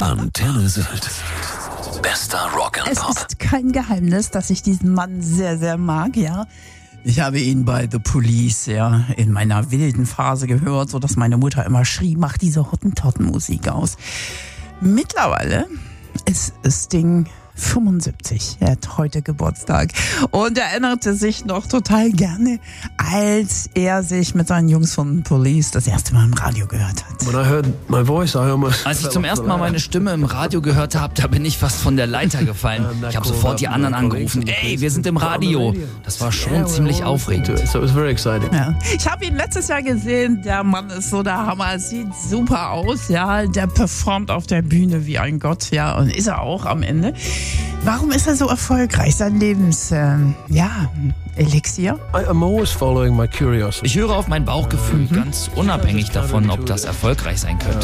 Antenne Sylt. Bester Rock and Pop. Es ist kein Geheimnis, dass ich diesen Mann sehr, sehr mag, ja. Ich habe ihn bei The Police, ja, in meiner wilden Phase gehört, so dass meine Mutter immer schrie, mach diese Hottentotten-Musik aus. Mittlerweile ist Sting 75. Er hat heute Geburtstag und er erinnerte sich noch total gerne, als er sich mit seinen Jungs von Police das erste Mal im Radio gehört hat. Als ich zum ersten Mal meine Stimme im Radio gehört habe, da bin ich fast von der Leiter gefallen. Ich habe sofort die anderen angerufen. Ey, wir sind im Radio. Das war schon ziemlich aufregend. Ja. Ich habe ihn letztes Jahr gesehen. Der Mann ist so der Hammer. Sieht super aus. Ja, der performt auf der Bühne wie ein Gott. Ja, und ist er auch am Ende. Warum ist er so erfolgreich? Sein Elixier? Ich höre auf mein Bauchgefühl, ganz unabhängig davon, ob das erfolgreich sein könnte.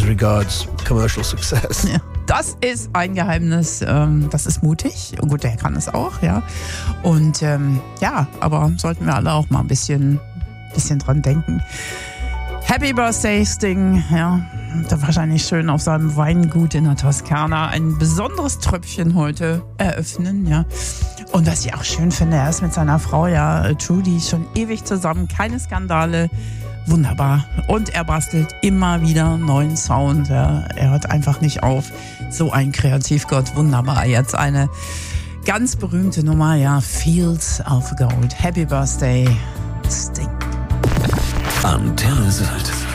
Ja. Das ist ein Geheimnis, das ist mutig. Und gut, der kann es auch, ja. Und aber sollten wir alle auch mal ein bisschen dran denken. Happy Birthday, Sting, ja. Da wahrscheinlich schön auf seinem Weingut in der Toskana ein besonderes Tröpfchen heute eröffnen, ja. Und was ich auch schön finde, er ist mit seiner Frau, ja, Trudy, schon ewig zusammen, keine Skandale, wunderbar. Und er bastelt immer wieder neuen Sound, ja. Er hört einfach nicht auf. So ein Kreativgott, wunderbar. Jetzt eine ganz berühmte Nummer, ja, Fields of Gold. Happy Birthday, Sting. Antenne Sylt.